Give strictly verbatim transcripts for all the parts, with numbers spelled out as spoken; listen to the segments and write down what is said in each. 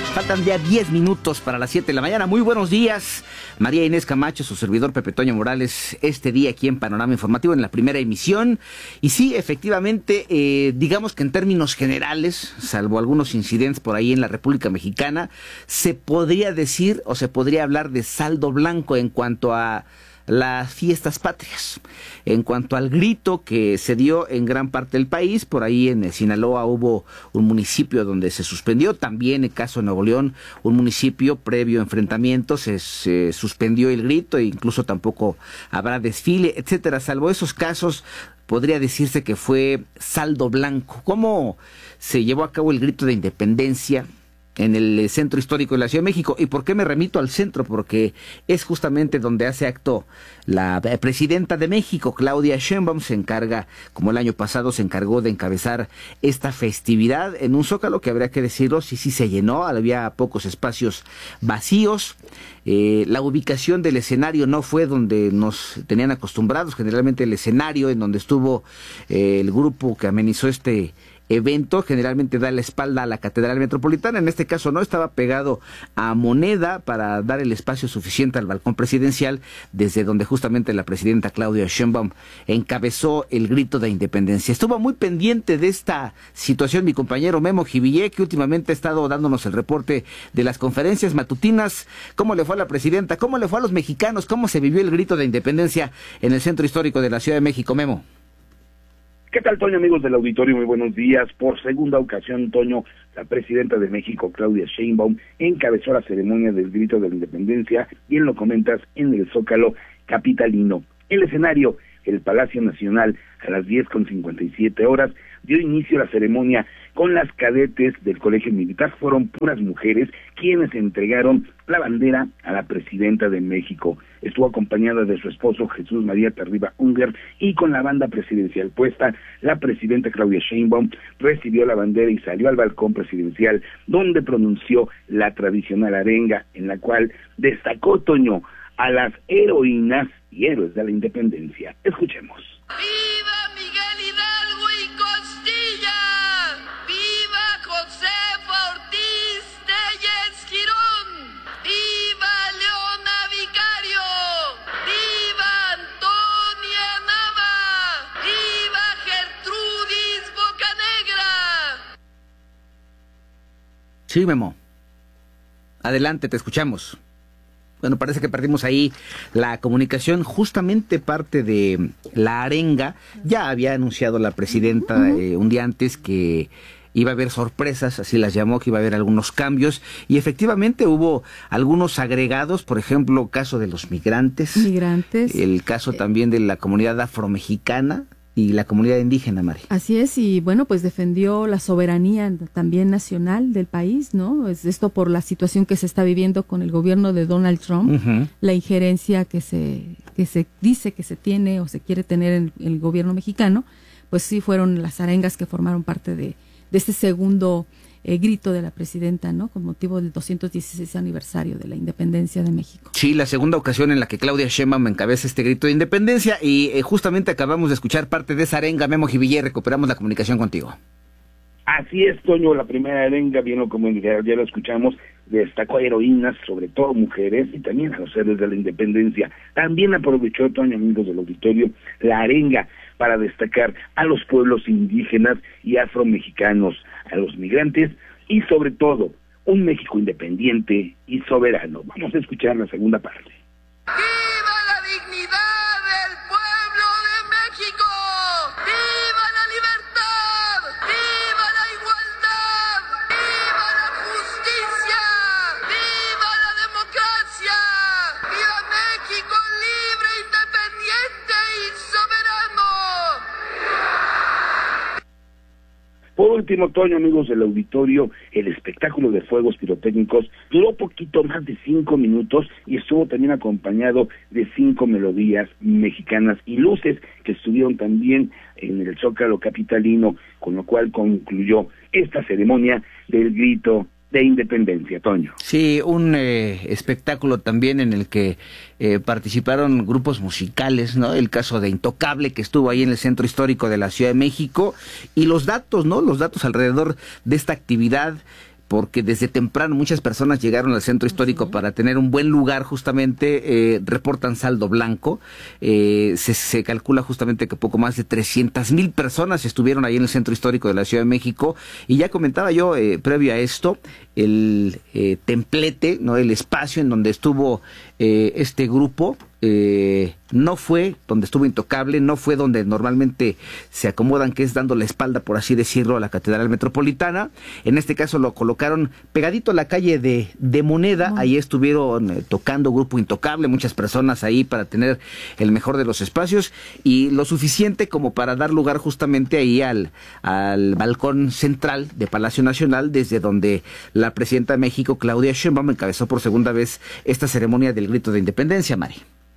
Faltan ya diez minutos para las siete de la mañana. Muy buenos días. María Inés Camacho, su servidor Pepe Toño Morales, este día aquí en Panorama Informativo en la primera emisión. Y sí, efectivamente, eh, digamos que en términos generales, salvo algunos incidentes por ahí en la República Mexicana, se podría decir o se podría hablar de saldo blanco en cuanto a las fiestas patrias. En cuanto al grito que se dio en gran parte del país, por ahí en Sinaloa hubo un municipio donde se suspendió, también en el caso de Nuevo León, un municipio previo a enfrentamientos, se, se suspendió el grito e incluso tampoco habrá desfile, etcétera. Salvo esos casos, podría decirse que fue saldo blanco. ¿Cómo se llevó a cabo el grito de independencia en el centro histórico de la Ciudad de México? ¿Y por qué me remito al centro? Porque es justamente donde hace acto la presidenta de México, Claudia Sheinbaum. Se encarga, como el año pasado, se encargó de encabezar esta festividad en un zócalo que, habría que decirlo, sí, sí se llenó, había pocos espacios vacíos. Eh, la ubicación del escenario no fue donde nos tenían acostumbrados. Generalmente el escenario en donde estuvo eh, el grupo que amenizó este evento generalmente da la espalda a la Catedral Metropolitana. En este caso no, estaba pegado a Moneda para dar el espacio suficiente al balcón presidencial, desde donde justamente la presidenta Claudia Sheinbaum encabezó el grito de independencia. Estuvo muy pendiente de esta situación mi compañero Memo Jivillé, que últimamente ha estado dándonos el reporte de las conferencias matutinas. ¿Cómo le fue a la presidenta? ¿Cómo le fue a los mexicanos? ¿Cómo se vivió el grito de independencia en el centro histórico de la Ciudad de México, Memo? ¿Qué tal, Toño, amigos del auditorio? Muy buenos días. Por segunda ocasión, Toño, la presidenta de México, Claudia Sheinbaum, encabezó la ceremonia del grito de la independencia, bien lo comentas, en el Zócalo capitalino. El escenario, el Palacio Nacional, a las diez con cincuenta y siete horas, dio inicio a la ceremonia con las cadetes del Colegio Militar. Fueron puras mujeres quienes entregaron la bandera a la presidenta de México. Estuvo acompañada de su esposo Jesús María Tarriba Unger, y con la banda presidencial puesta, la presidenta Claudia Sheinbaum recibió la bandera y salió al balcón presidencial, donde pronunció la tradicional arenga, en la cual destacó, Toño, a las heroínas y héroes de la independencia. Escuchemos. ¡Viva Miguel Hidalgo y Costilla! ¡Viva Josefa Ortiz Tellez Girón! ¡Viva Leona Vicario! ¡Viva Antonia Nava! ¡Viva Gertrudis Bocanegra! Sí, Memo. Adelante, te escuchamos. Bueno, parece que perdimos ahí la comunicación. Justamente parte de la arenga ya había anunciado la presidenta eh, un día antes que iba a haber sorpresas, así las llamó, que iba a haber algunos cambios, y efectivamente hubo algunos agregados, por ejemplo, caso de los migrantes, migrantes, el caso también de la comunidad afromexicana y la comunidad indígena, Mari. Así es, y bueno, pues defendió la soberanía también nacional del país, ¿no? Es esto por la situación que se está viviendo con el gobierno de Donald Trump, uh-huh. La injerencia que se que se dice que se tiene o se quiere tener en el gobierno mexicano, pues sí fueron las arengas que formaron parte de, de este segundo eh, grito de la presidenta, ¿no? Con motivo del doscientos dieciséis aniversario de la independencia de México. Sí, la segunda ocasión en la que Claudia Sheinbaum encabeza este grito de independencia, y eh, justamente acabamos de escuchar parte de esa arenga. Memo Jivillé, recuperamos la comunicación contigo. Así es, Toño, la primera arenga, bien lo como ya, ya lo escuchamos, destacó a heroínas, sobre todo mujeres, y también a los héroes de la independencia. También aprovechó, Toño, amigos del auditorio, la arenga para destacar a los pueblos indígenas y afromexicanos, a los migrantes y sobre todo un México independiente y soberano. Vamos a escuchar la segunda parte. ¡Viva la dignidad del pueblo de México! ¡Viva la libertad! ¡Viva la igualdad! ¡Viva la justicia! ¡Viva la democracia! ¡Viva México libre, independiente y soberano! Por último, Toño, amigos del auditorio, el espectáculo de fuegos pirotécnicos duró poquito más de cinco minutos y estuvo también acompañado de cinco melodías mexicanas y luces que estuvieron también en el Zócalo capitalino, con lo cual concluyó esta ceremonia del grito de independencia, Toño. Sí, un eh, espectáculo también en el que eh, participaron grupos musicales, ¿no? El caso de Intocable, que estuvo ahí en el centro histórico de la Ciudad de México, y los datos, ¿no? Los datos alrededor de esta actividad. porque desde temprano muchas personas llegaron al centro histórico para tener un buen lugar, justamente, eh, reportan saldo blanco, eh, se, se calcula justamente que poco más de trescientas mil personas estuvieron ahí en el centro histórico de la Ciudad de México, y ya comentaba yo, eh, previo a esto, el eh, templete, ¿no? El espacio en donde estuvo eh, este grupo, eh, no fue donde estuvo Intocable, no fue donde normalmente se acomodan, que es dando la espalda, por así decirlo, a la Catedral Metropolitana. En este caso lo colocaron pegadito a la calle de, de Moneda, oh. Ahí estuvieron eh, tocando Grupo Intocable, muchas personas ahí para tener el mejor de los espacios, y lo suficiente como para dar lugar justamente ahí al, al balcón central de Palacio Nacional, desde donde la presidenta de México, Claudia Sheinbaum, encabezó por segunda vez esta ceremonia del grito de independencia, Mari.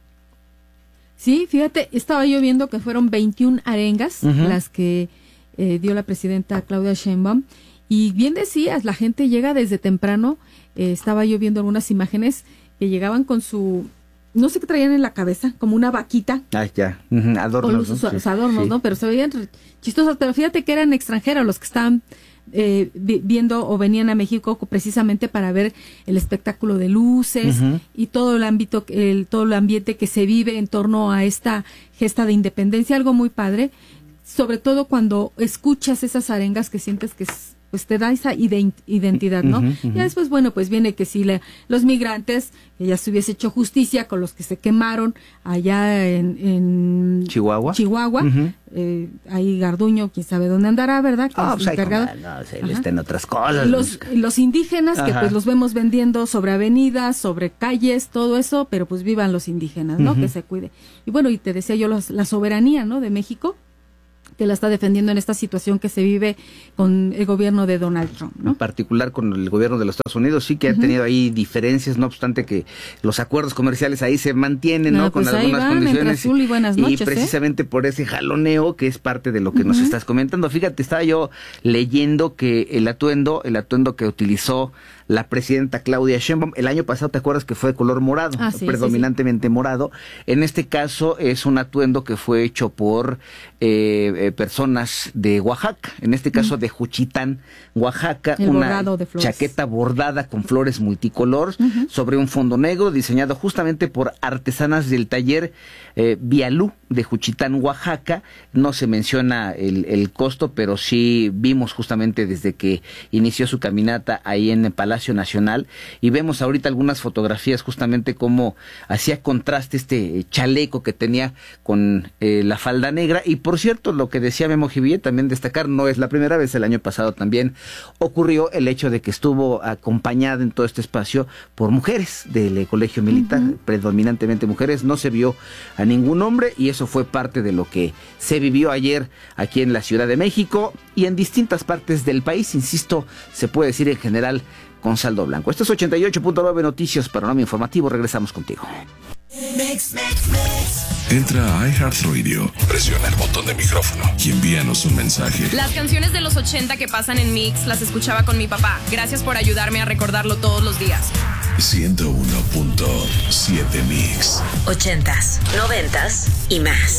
Sí, fíjate, estaba yo viendo que fueron veintiuna arengas uh-huh. las que eh, dio la presidenta Claudia Sheinbaum, y bien decías, la gente llega desde temprano. Eh, estaba yo viendo algunas imágenes que llegaban con su, no sé qué traían en la cabeza, como una vaquita. Ah, ya, uh-huh. adornos, con los, ¿no? los adornos, sí. ¿no? Pero se veían chistosos, pero fíjate que eran extranjeros los que estaban Eh, vi, viendo o venían a México precisamente para ver el espectáculo de luces uh-huh. y todo el ámbito, el, todo el ambiente que se vive en torno a esta gesta de independencia, algo muy padre, sobre todo cuando escuchas esas arengas que sientes que pues te da esa identidad, ¿no? Uh-huh, uh-huh. Ya después, bueno, pues viene que si le, los migrantes, que ya se hubiese hecho justicia con los que se quemaron allá en, en Chihuahua, Chihuahua, uh-huh. eh, ahí Garduño, quién sabe dónde andará, ¿verdad? Ah, oh, pues encargado. No, se le está en otras cosas. Los, los indígenas, Ajá. que pues los vemos vendiendo sobre avenidas, sobre calles, todo eso, pero pues vivan los indígenas, ¿no? Uh-huh. Que se cuide. Y bueno, y te decía yo, los, la soberanía, ¿no? De México, que la está defendiendo en esta situación que se vive con el gobierno de Donald Trump, ¿no? En particular con el gobierno de los Estados Unidos, sí que uh-huh. ha tenido ahí diferencias, no obstante que los acuerdos comerciales ahí se mantienen, ¿no? no pues con algunas van, condiciones. Azul y, buenas noches, y precisamente ¿eh? por ese jaloneo que es parte de lo que uh-huh. nos estás comentando. Fíjate, estaba yo leyendo que el atuendo, el atuendo que utilizó la presidenta Claudia Sheinbaum, el año pasado, ¿te acuerdas que fue de color morado? Ah, sí, predominantemente sí, sí. morado. En este caso es un atuendo que fue hecho por eh, eh, personas de Oaxaca, en este caso mm. de Juchitán, Oaxaca, el una de chaqueta bordada con flores multicolor uh-huh. sobre un fondo negro, diseñado justamente por artesanas del taller eh, Vialú de Juchitán, Oaxaca. No se menciona el, el costo, pero sí vimos justamente desde que inició su caminata ahí en el Palacio Nacional, y vemos ahorita algunas fotografías justamente cómo hacía contraste este chaleco que tenía con eh, la falda negra. Y por cierto, lo que decía Memo Jivier, también destacar, no es la primera vez, el año pasado también ocurrió el hecho de que estuvo acompañada en todo este espacio por mujeres del colegio militar, uh-huh. predominantemente mujeres, no se vio a ningún hombre, y eso fue parte de lo que se vivió ayer aquí en la Ciudad de México y en distintas partes del país, insisto, se puede decir en general con saldo blanco. Esto es ochenta y ocho punto nueve Noticias, Panorama Informativo, regresamos contigo. Mix, mix, mix. Entra a iHeartRadio, presiona el botón de micrófono y envíanos un mensaje. Las canciones de los ochenta que pasan en Mix las escuchaba con mi papá. Gracias por ayudarme a recordarlo todos los días. ciento uno punto siete Mix. Ochentas, noventas y más.